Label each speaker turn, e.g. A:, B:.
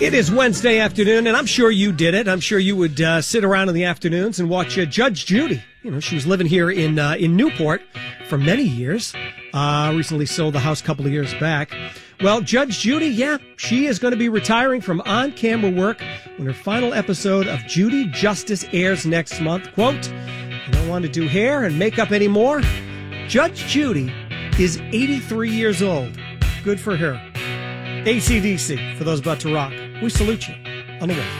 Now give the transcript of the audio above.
A: It is Wednesday afternoon, and I'm sure you did it. I'm sure you would sit around in the afternoons and watch Judge Judy. You know, she was living here in Newport for many years. Recently sold the house a couple of years back. Well, Judge Judy, yeah, she is going to be retiring from on-camera work when her final episode of Judy Justice airs next month. Quote, "I don't want to do hair and makeup anymore." Judge Judy is 83 years old. Good for her. AC/DC, for those about to rock. We salute you on the way.